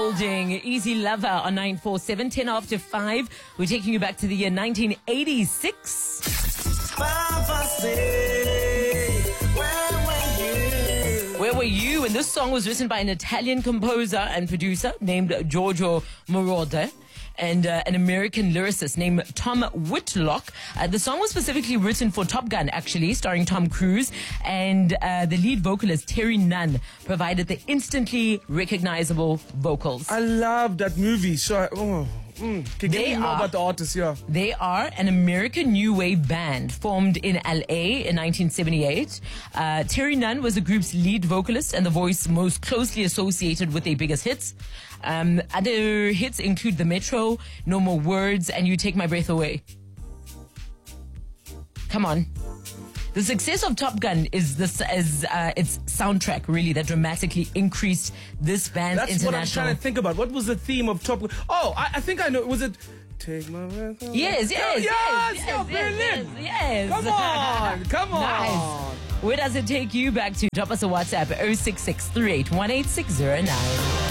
building. Easy Lover on 947, 10 after 5. We're taking you back to the year 1986. Where were you? And this song was written by an Italian composer and producer named Giorgio Moroder and an American lyricist named Tom Whitlock. The song was specifically written for Top Gun, actually, starring Tom Cruise. And the lead vocalist, Terry Nunn, provided the instantly recognizable vocals. I love that movie. So, can you tell me more about the artists here? They are an American new wave band formed in LA in 1978. Terry Nunn was the group's lead vocalist and the voice most closely associated with their biggest hits. Other hits include The Metro, No More Words, and You Take My Breath Away. Come on. The success of Top Gun is its soundtrack, really, that dramatically increased this band's That's international. what I'm trying to think about. What was the theme of Top Gun? Oh, I think I know. Was it Take My Breath Away? Yes. Come on. Nice. Where does it take you back to? Drop us a WhatsApp 066 38 18609.